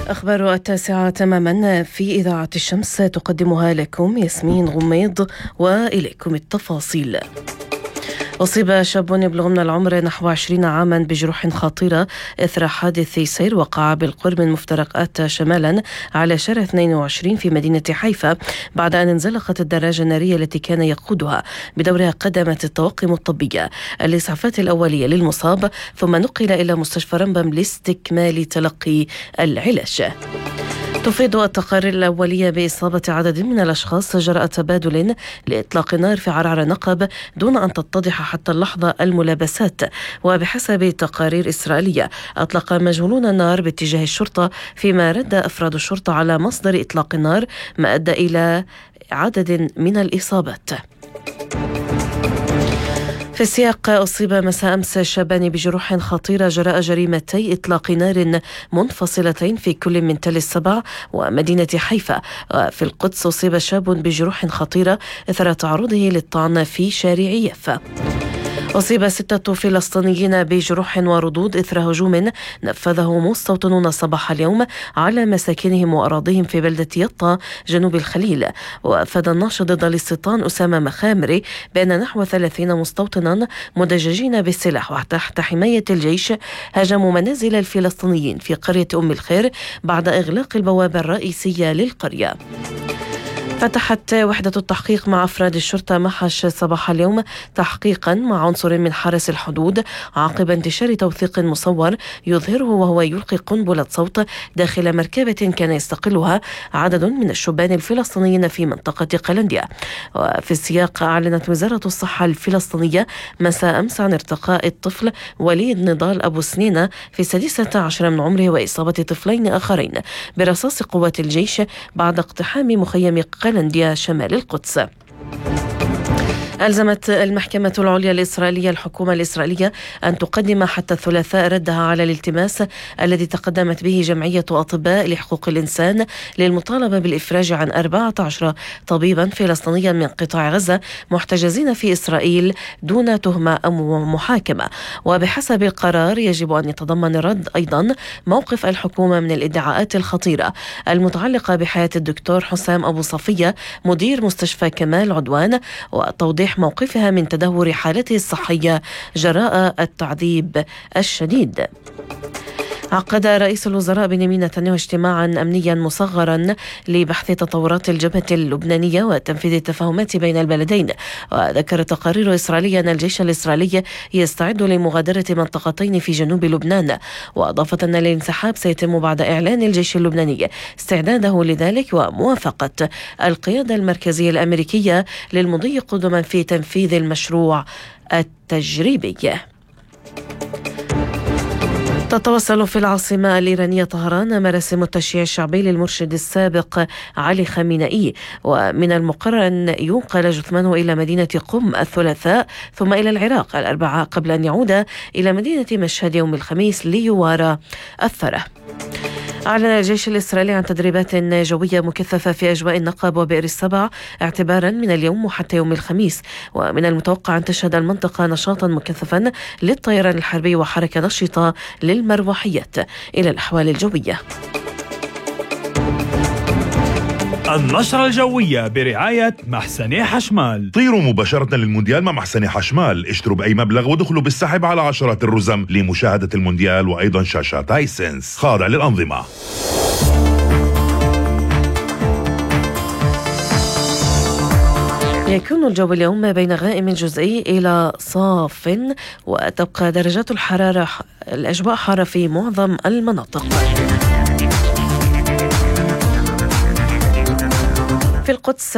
أخبار 9 تماما في إذاعة الشمس تقدمها لكم ياسمين غميض، وإليكم التفاصيل. أصيب شاب يبلغ من العمر نحو 20 عاما بجروح خطيرة إثر حادث سير وقع بالقرب من مفترق آتا شمالا على شارع 22 في مدينة حيفا بعد أن انزلقت الدراجة النارية التي كان يقودها. بدورها قدمت الطواقم الطبية الإسعافات الأولية للمصاب، ثم نقل إلى مستشفى رمبم لاستكمال تلقي العلاج. تفيد التقارير الأولية بإصابة عدد من الأشخاص جراء تبادل لإطلاق نار في عرعر نقب دون أن تتضح حتى اللحظة الملابسات. وبحسب تقارير إسرائيلية أطلق مجهولون النار باتجاه الشرطة، فيما رد أفراد الشرطة على مصدر إطلاق النار، ما أدى إلى عدد من الإصابات. في السياق، أصيب مساء أمس شابان بجروح خطيرة جراء جريمتي إطلاق نار منفصلتين في كل من تل السبع ومدينة حيفا. وفي القدس أصيب شاب بجروح خطيرة إثر تعرضه للطعن في شارع يافا. أصيب 6 فلسطينيين بجروح وردود إثر هجوم نفذه مستوطنون صباح اليوم على مساكنهم وأراضيهم في بلدة يطا جنوب الخليل. وأفاد الناشط ضد الاستيطان أسامة مخامري بأن نحو 30 مستوطنا مدججين بالسلاح وتحت حماية الجيش هاجموا منازل الفلسطينيين في قرية أم الخير بعد إغلاق البوابة الرئيسية للقرية. فتحت وحدة التحقيق مع أفراد الشرطة محش صباح اليوم تحقيقا مع عنصر من حرس الحدود عقب انتشار توثيق مصور يظهره وهو يلقي قنبلة صوت داخل مركبة كان يستقلها عدد من الشبان الفلسطينيين في منطقة قلنديا. وفي السياق، أعلنت وزارة الصحة الفلسطينية مساء أمس عن ارتقاء الطفل وليد نضال أبو سنينة في 16 من عمره وإصابة طفلين آخرين برصاص قوات الجيش بعد اقتحام مخيم قلنديا شمال القدس. ألزمت المحكمة العليا الإسرائيلية الحكومة الإسرائيلية أن تقدم حتى الثلاثاء ردها على الالتماس الذي تقدمت به جمعية أطباء لحقوق الإنسان للمطالبة بالإفراج عن 14 طبيبا فلسطينيا من قطاع غزة محتجزين في إسرائيل دون تهمة أو محاكمة. وبحسب القرار يجب أن يتضمن الرد أيضا موقف الحكومة من الادعاءات الخطيرة المتعلقة بحياة الدكتور حسام أبو صفية مدير مستشفى كمال عدوان، وتوضيح موقفها من تدهور حالته الصحية جراء التعذيب الشديد. عقد رئيس الوزراء بنيامين نتنياهو اجتماعا أمنيا مصغرا لبحث تطورات الجبهة اللبنانية وتنفيذ التفاهمات بين البلدين. وذكرت تقارير إسرائيلية أن الجيش الإسرائيلي يستعد لمغادرة منطقتين في جنوب لبنان، وأضافت أن الانسحاب سيتم بعد إعلان الجيش اللبناني استعداده لذلك وموافقة القيادة المركزية الأمريكية للمضي قدما في تنفيذ المشروع التجريبي. تتواصل في العاصمة الإيرانية طهران مراسم التشييع الشعبي للمرشد السابق علي خامنئي، ومن المقرر أن ينقل جثمانه إلى مدينة قم الثلاثاء ثم إلى العراق الأربعاء قبل أن يعود إلى مدينة مشهد يوم الخميس ليوارى الثرى. أعلن الجيش الإسرائيلي عن تدريبات جوية مكثفة في أجواء النقب وبئر السبع اعتبارا من اليوم وحتى يوم الخميس، ومن المتوقع أن تشهد المنطقة نشاطا مكثفا للطيران الحربي وحركة نشطة للمروحيات. إلى الأحوال الجوية. النشرة الجوية برعاية محسني حشمال. طيروا مباشرة للمونديال مع محسني حشمال، اشتروا بأي مبلغ ودخلوا بالسحب على عشرات الرزم لمشاهدة المونديال وأيضا شاشات هايسنس خاضع للأنظمة. يكون الجو اليوم بين غائم جزئي إلى صاف، وتبقى درجات الحرارة الأجواء حارة في معظم المناطق. في القدس